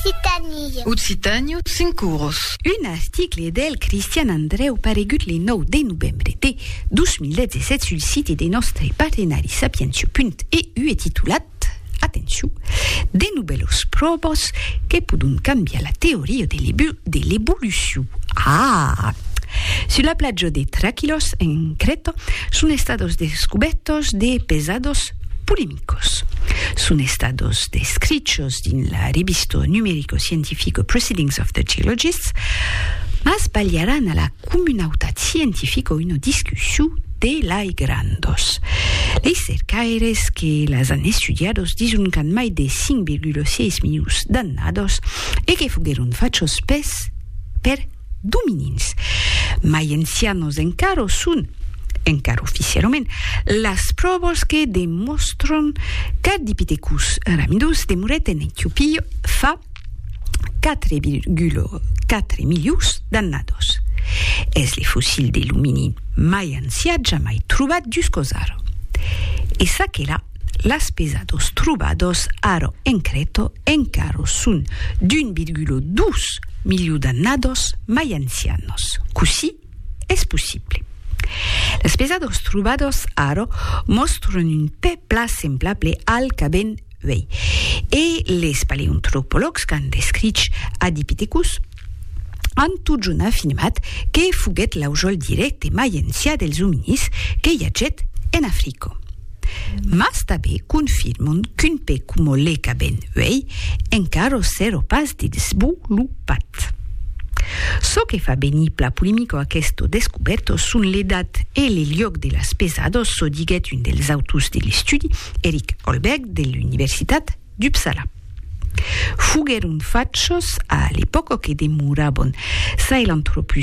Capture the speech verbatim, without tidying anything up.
Occitanie. Occitanie, Sincuros. Un article del Cristian Andreu paregut le nou de novembre de dos mil disset sul site dei nostri partenari sapientiu punto e u e titulat, atențiu, de nouvelles probos que pudun cambiar la teoria de, de l'evolució. Ah! Sulla playa de Traquilos, en Creta, son estados descubiertos de pesados polémicos. Son estados descritos en la revista numérico-científico Proceedings of the Geologists, mas ballarán a la comunidad científica una discusión de la grandos. Les cercaires que las han estudiados dicen que mai de cinco virgula seis millones dannados e que fueron fachos pes per dominins. Mai ancianos encara son, encara oficialmente, las pruebas que demuestran que Ardipithecus ramidus demuret en Etiopía fa quatre virgula quatre millones dannados. Es le fossil de l'hominin mai ancià jamais trobat jusqu'osaro. E sa che là, las pesados trobados aro en Creto encaro sun d'un virgula dos milioni dannados mai ancianos. Così es possible. Las pesados trobados aro mostran un pe pla semblable al que ben vei. E les paleontropologs que han descrit Ardipithecus han tutjun afirmat que fuguet l'aujol directe mai ancià dels hominis que iagget en Africa. Mas també confirmen qu'un pe como le que ben vei encara s'ero pas desenvolupat. So que fa venir la polemica aquesto descoberto son l'edat e le lloc de las pesados, so diguet un dels autors de l'estudi, Erik Holberg, de l'Universitat d'Uppsala. Fugueron fachos a l'epoca que demuraban Sahelanthropus